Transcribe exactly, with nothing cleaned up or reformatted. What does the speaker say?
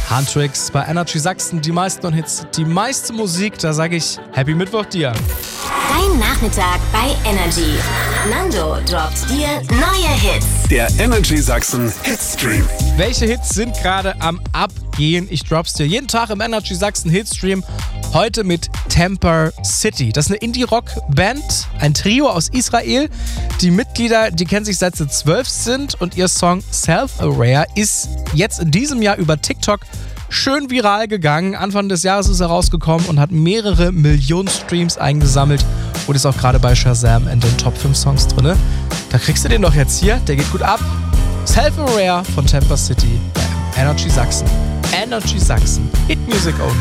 Handtricks bei Energy Sachsen, die meisten Hits, die meiste Musik, da sage ich Happy Mittwoch dir. Dein Nachmittag bei Energy. Nando droppt dir neue Hits. Der Energy Sachsen Hitstream. Welche Hits sind gerade am Abgehen? Ich drop's dir jeden Tag im Energy Sachsen Hitstream. Heute mit Temper City. Das ist eine Indie-Rock-Band, ein Trio aus Israel. Die Mitglieder, die kennen sich seit sie zwölf sind und ihr Song Self-Aware ist jetzt in diesem Jahr über TikTok schön viral gegangen. Anfang des Jahres ist er rausgekommen und hat mehrere Millionen Streams eingesammelt und ist auch gerade bei Shazam in den Top fünf Songs drin. Da kriegst du den doch jetzt hier, der geht gut ab. Self-Aware von Temper City bei Energy Sachsen. Energy Sachsen. Hit Music only.